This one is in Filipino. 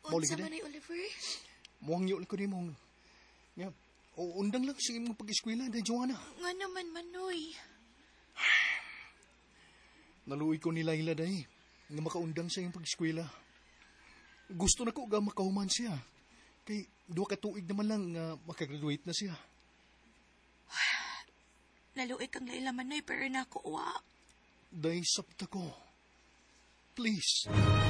Unsa gid. man ay Oliver? Muangyo lang ko ni mong. Nga, undang lang sa imong pag-eskwela, day Joanna. Nga naman, Manoy. Naluoy ko ni Laila, day, nga makaundang sa iyong pag-eskwela. Gusto na ko ga makahuman siya. Kay, 2 ka tuig naman lang nga makagraduate na siya. Naluoy kang Laila, Manoy, pero nakuha. Day, sapta ko. Please.